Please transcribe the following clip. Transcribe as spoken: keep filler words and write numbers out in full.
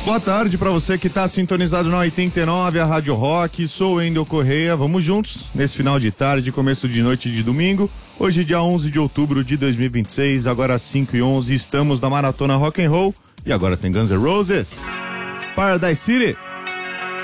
Boa tarde para você que está sintonizado na oitenta e nove, a Rádio Rock. Sou o Endel Correia. Vamos juntos nesse final de tarde, começo de noite de domingo. Hoje, dia onze de outubro de dois mil e vinte e seis, agora às cinco e onze, estamos na Maratona Rock and Roll. E agora tem Guns N' Roses, Paradise City.